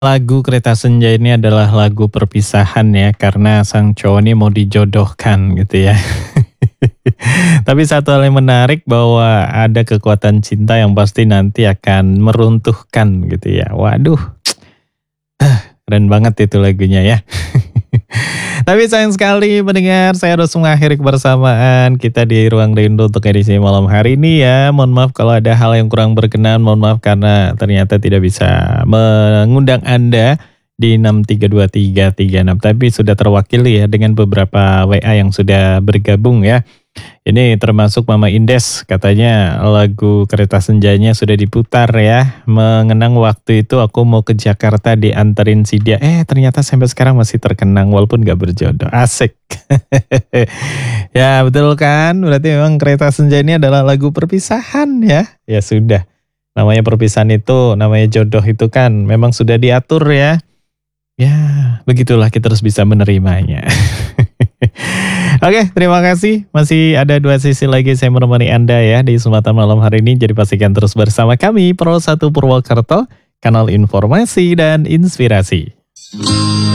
Lagu Kereta Senja ini adalah lagu perpisahan ya, karena sang cowok ini mau dijodohkan gitu ya. Tapi satu hal yang menarik bahwa ada kekuatan cinta yang pasti nanti akan meruntuhkan gitu ya. Waduh, keren banget itu lagunya ya. Tapi sayang sekali mendengar, saya harus mengakhiri kebersamaan kita di Ruang Rindu untuk edisi malam hari ini ya. Mohon maaf kalau ada hal yang kurang berkenan, mohon maaf karena ternyata tidak bisa mengundang Anda di 6323336. Tapi sudah terwakili ya dengan beberapa WA yang sudah bergabung ya. Ini termasuk Mama Indes, katanya lagu Kereta Senjanya sudah diputar ya. Mengenang waktu itu aku mau ke Jakarta dianterin si dia. Ternyata sampai sekarang masih terkenang walaupun gak berjodoh. Asik. Ya betul kan, berarti memang Kereta Senja ini adalah lagu perpisahan ya. Ya sudah, namanya perpisahan itu, namanya jodoh itu kan memang sudah diatur ya. Ya begitulah, kita harus bisa menerimanya. Oke, terima kasih. Masih ada 2 sesi lagi saya menemani Anda ya di kesempatan malam hari ini. Jadi pastikan terus bersama kami, Pro 1 Purwokerto, kanal informasi dan inspirasi.